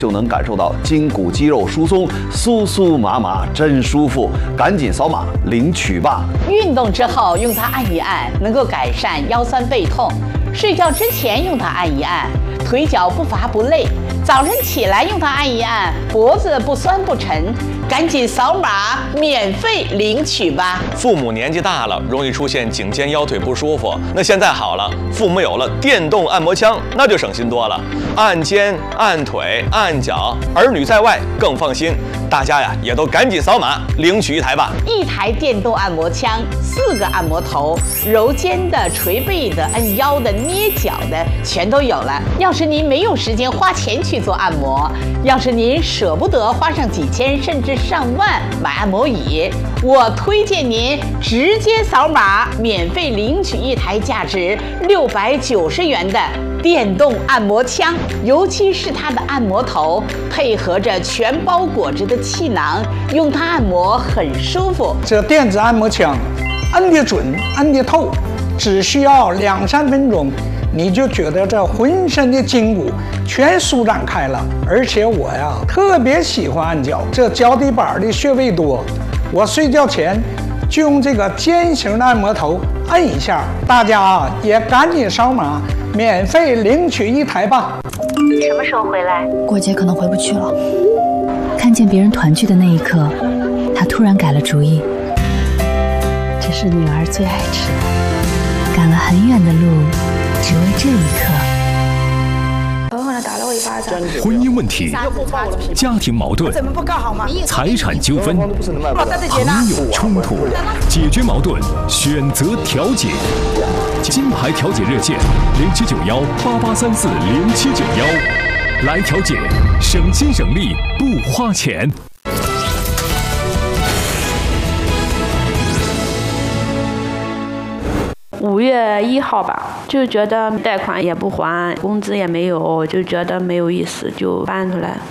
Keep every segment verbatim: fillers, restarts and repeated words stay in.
就能感受到筋骨肌肉疏松，酥酥麻麻，真舒服。赶紧扫码领取吧！ 运动之后用它按一按，能够改善腰酸背痛；睡觉之前用它按一按，腿脚不乏不累；早晨起来用它按一按，脖子不酸不沉。赶紧扫码免费领取吧！ 父母年纪大了，容易出现颈肩腰腿不舒服，那现在好了，父母有了电动按摩枪，那就省心多了。按肩、按腿、按脚，儿女在外更放心。大家呀，也都赶紧扫码领取一台吧！ 一台电动按摩枪，四个按摩头，揉肩的、捶背的、按腰的、捏脚的，全都有了。要是您没有时间花钱去做按摩，要是您舍不得花上几千甚至上万买按摩椅，我推荐您直接扫码免费领取一台价值六百九十元的电动按摩枪，尤其是它的按摩头配合着全包裹着的气囊，用它按摩很舒服。 这电子按摩枪按得准，按得透，只需要两三分钟，你就觉得这浑身的筋骨全舒展开了。而且我呀特别喜欢按脚，这脚底板的穴位多，我睡觉前就用这个尖形的按摩头按一下。大家啊也赶紧扫码免费领取一台吧。 什么时候回来？ 过节可能回不去了。看见别人团聚的那一刻，他突然改了主意。 这是女儿最爱吃的。 赶了很远的路，只为这一刻。 然后呢，打了我一巴掌。 婚姻问题、家庭矛盾、财产纠纷、朋友冲突，解决矛盾，选择调解。金牌调解热线零七九幺八八三四零七九幺，来调解，省心省力不花钱。 五月一号吧，就觉得贷款也不还，工资也没有，就觉得没有意思，就搬出来。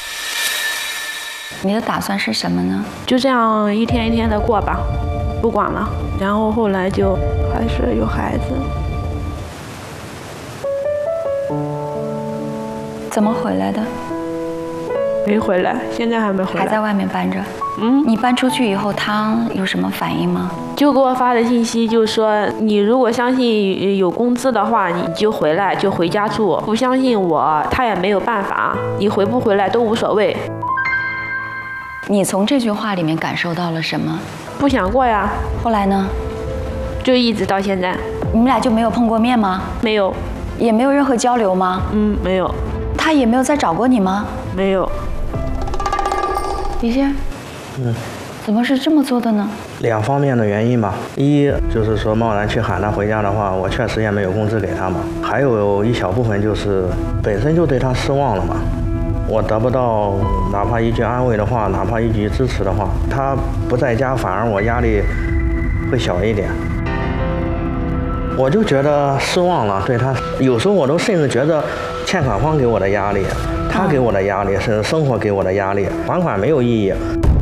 你的打算是什么呢？ 就这样一天一天的过吧，不管了。然后后来就还是有孩子。 怎么回来的？ 没回来，现在还没回来， 还在外面搬着。 嗯， 你搬出去以后，他有什么反应吗？ 就给我发的信息，就说你如果相信有工资的话，你就回来，就回家住；不相信我，他也没有办法，你回不回来都无所谓。 你从这句话里面感受到了什么？ 不想过呀。 后来呢？ 就一直到现在。 你们俩就没有碰过面吗？ 没有。 也没有任何交流吗？ 嗯，没有。 他也没有再找过你吗？ 没有。 李先， 嗯， 怎么是这么做的呢？ 两方面的原因吧，一就是说贸然去喊他回家的话，我确实也没有工资给他嘛。还有一小部分就是本身就对他失望了嘛，我得不到哪怕一句安慰的话，哪怕一句支持的话，他不在家，反而我压力会小一点。我就觉得失望了，对他有时候我都甚至觉得欠款方给我的压力，他给我的压力，甚至生活给我的压力，还款没有意义，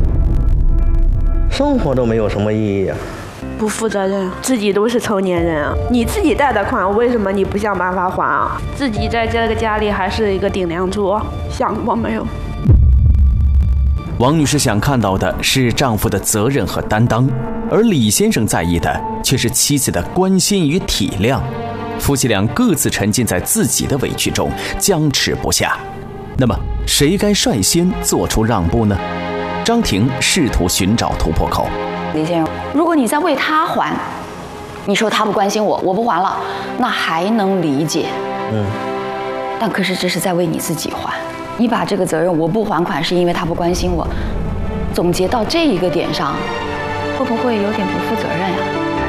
生活都没有什么意义。 不负责任，自己都是成年人啊，你自己贷的款，为什么你不想办法还啊？自己在这个家里还是一个顶梁柱，想过没有？ 王女士想看到的是丈夫的责任和担当，而李先生在意的却是妻子的关心与体谅。夫妻俩各自沉浸在自己的委屈中，僵持不下。那么，谁该率先做出让步呢？张婷试图寻找突破口。 李先生，如果你在为他还，你说他不关心我，我不还了，那还能理解。 嗯。 但可是这是在为你自己还。你把这个责任，我不还款是因为他不关心我，总结到这一个点上，会不会有点不负责任呀？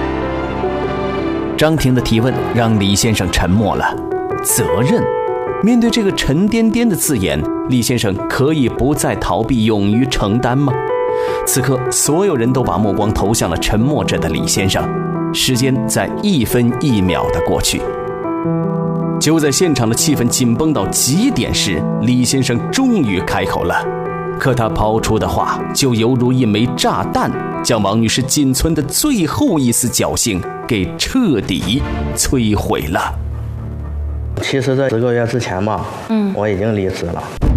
张婷的提问让李先生沉默了。责任，面对这个沉甸甸的字眼，李先生可以不再逃避，勇于承担吗？此刻，所有人都把目光投向了沉默着的李先生。时间在一分一秒的过去。就在现场的气氛紧绷到极点时，李先生终于开口了。可他抛出的话就犹如一枚炸弹，将王女士仅存的最后一丝侥幸给彻底摧毁了。 其实在十个月之前吧， 嗯， 我已经离职了。